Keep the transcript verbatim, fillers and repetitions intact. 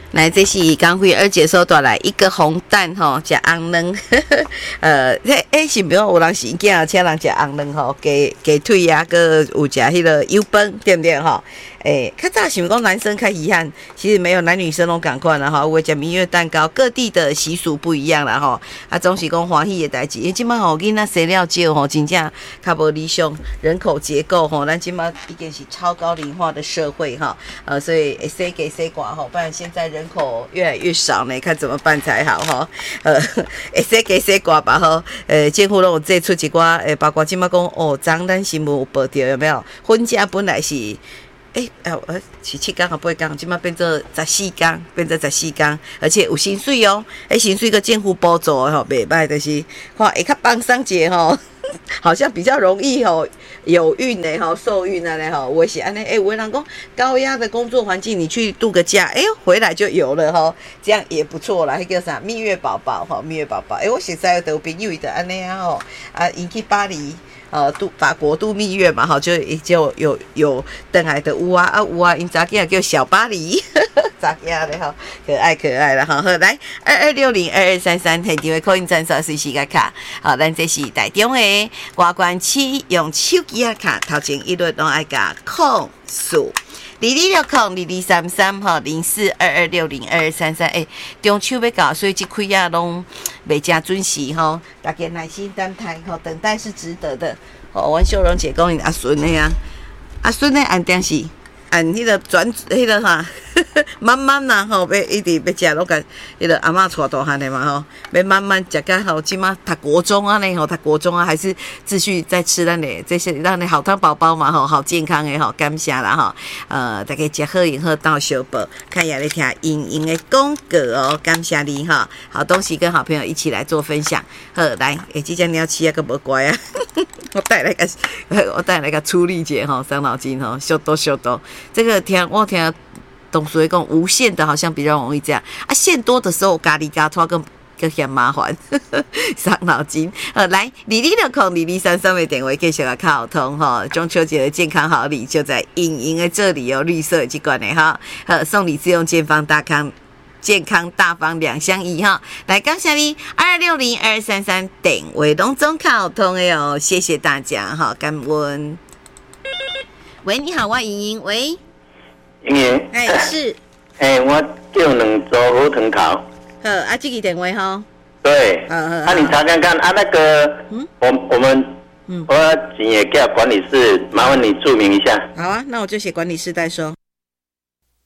来，这是刚辉二姐收带来一个红蛋吼，食红卵，呃，诶诶，是不有有人是囝请人食红卵吼，鸡鸡腿啊，个有食迄个油饭，对不对吼？诶，较早是毋讲男生较遗憾，其实没有男女生拢共款啦吼，有诶食蜜月蛋糕，各地的习俗不一样啦吼，啊，总是讲欢喜诶代志，因为即摆吼囡仔生了少吼，真正较无理想，人口结构吼，咱即摆已经是超高龄化的社会哈，呃，所以会生给生寡吼，不然现在人口越来越少呢，看怎么办才好哈，呃，会生给生寡吧吼，呃，政府拢有祭出一寡，诶，包括即摆讲哦，昨咱新闻有报道有没有？婚假本来是。诶、欸，呃，呃，是七天还八天，即马变做十四天，变做十四天，而且有薪水哦，诶，薪水个政府补助吼，袂歹，就是看会较帮上节吼，好像比较容易吼，有孕的吼，受孕啊嘞吼，我是安尼，诶，有的人讲高压的工作环境，你去度个假，诶，回来就有了吼，这样也不错啦，迄叫啥蜜月宝宝吼，蜜月宝宝，诶，我实在有朋友的安尼啊吼，啊，因去巴黎。呃，度法国度蜜月嘛，哈，就就有有邓来的屋啊啊屋啊，因查囝叫小巴黎，查囝的哈，可爱可爱了哈。好，来二二六零二二三三，提电话 call in 站上随时个卡。好，咱这是台中的外关市用手机啊卡，头前一律拢爱甲控诉。零零六空零零三三哈零四二二六零二二三三诶，中秋要到，所以这开啊拢袂真准时吼，大家耐心等待吼，等待是值得的。哦，阮秀荣姐讲因阿孙的啊，阿孙的按电视，按迄个转迄个哈，慢慢啦吼，要一直要食，拢甲迄个阿嬷带大汉的嘛吼，要慢慢食甲吼，即马读国中啊呢吼，读国中啊还是继续在吃咱的这些咱的好汤宝宝嘛吼，好健康的吼，感谢啦吼，呃，大家食好饮好到小宝，看也来听莹莹的广告哦，感谢你哈，好东西跟好朋友一起来做分享，好来，诶，即只鸟鼠啊个无乖啊，我带来个，我带来个处理姐吼，伤脑筋吼，小多小多，这个听我听。董事会讲无限的好像比较容易这样啊，线多的时候咖喱咖拖更更嫌麻烦，伤脑筋。呃，来，李丽的空，李丽三三位点位继续来卡好通哈。中秋节的健康好礼就在莹莹的这里哦，绿色这款的哈。呃，送礼自用健康大康。健康大方两相宜哈，来感谢你二六零二三三点位拢总卡通的哦，谢谢大家哈，感恩。喂，你好，我莹莹，喂。 莹莹， 哎是， 哎，我叫两组火腿烤。 好，啊，这个电话哈。 对。 好好。 啊，你查看看啊，那个，嗯，我我们，嗯，我请也叫管理室，麻烦你注明一下。 好啊，那我就写管理室代收。